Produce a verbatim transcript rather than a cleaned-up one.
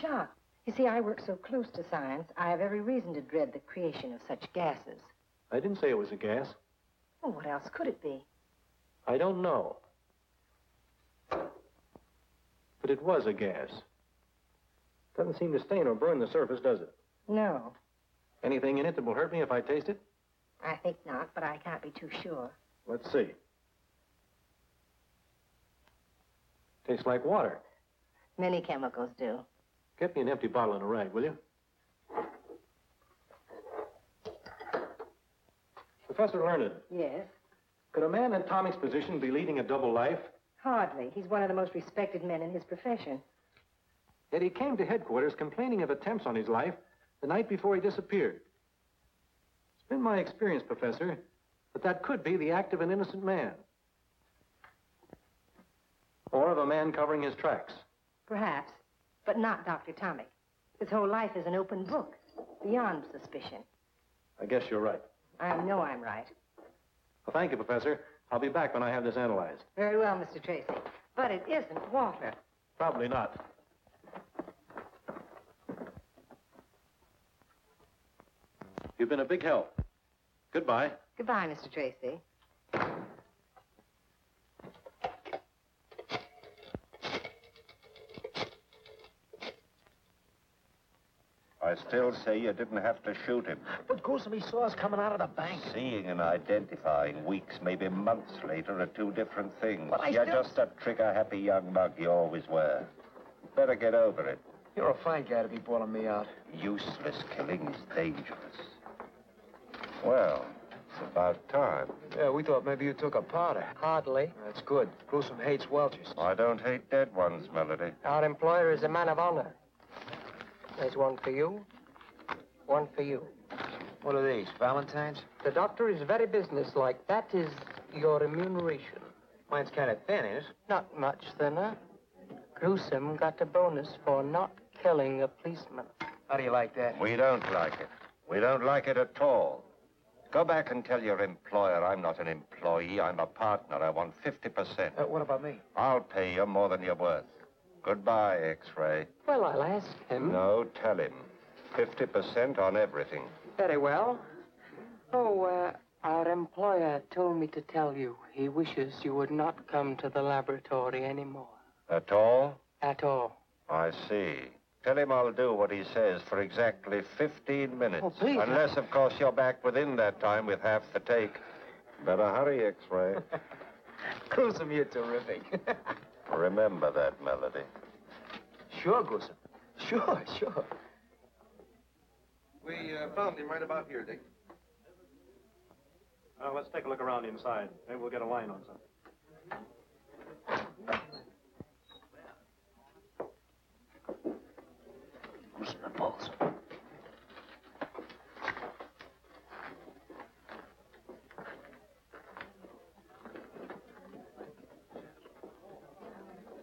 not? You see, I work so close to science, I have every reason to dread the creation of such gases. I didn't say it was a gas. Well, what else could it be? I don't know. But it was a gas. Doesn't seem to stain or burn the surface, does it? No. Anything in it that will hurt me if I taste it? I think not, but I can't be too sure. Let's see. Tastes like water. Many chemicals do. Get me an empty bottle and a rag, will you? Professor Learned. Yes? Could a man in Tommy's position be leading a double life? Hardly. He's one of the most respected men in his profession. Yet he came to headquarters complaining of attempts on his life the night before he disappeared. It's been my experience, Professor, that that could be the act of an innocent man. Or of a man covering his tracks. Perhaps, but not Doctor Tomic. His whole life is an open book, beyond suspicion. I guess you're right. I know I'm right. Well, thank you, Professor. I'll be back when I have this analyzed. Very well, Mister Tracy. But it isn't water. Probably not. You've been a big help. Goodbye. Goodbye, Mister Tracy. I still say you didn't have to shoot him. But Gruesome, he saw us coming out of the bank. Seeing and identifying weeks, maybe months later, are two different things. But I You're still... just a trigger-happy young mug you always were. Better get over it. You're a fine guy to be bawling me out. Useless killing is dangerous. Well, it's about time. Yeah, we thought maybe you took a powder. Hardly. That's good. Gruesome hates Welchers. I don't hate dead ones, Melody. Our employer is a man of honor. There's one for you, one for you. What are these, Valentine's? The doctor is very businesslike. That is your remuneration. Mine's kind of thin, is it? Not much thinner. Gruesome got a bonus for not killing a policeman. How do you like that? We don't like it. We don't like it at all. Go back and tell your employer I'm not an employee. I'm a partner. I want fifty percent. Uh, what about me? I'll pay you more than you're worth. Goodbye, X-Ray. Well, I'll ask him. No, tell him. fifty percent on everything. Very well. Oh, uh, our employer told me to tell you he wishes you would not come to the laboratory anymore. At all? At all. I see. Tell him I'll do what he says for exactly fifteen minutes. Oh, please. Unless, of course, you're back within that time with half the take. Better hurry, X-Ray. Gruesome, you're terrific. Remember that, Melody. Sure, Gruesome. Sure, sure. We uh, found him right about here, Dick. Uh, let's take a look around inside. Maybe we'll get a line on something.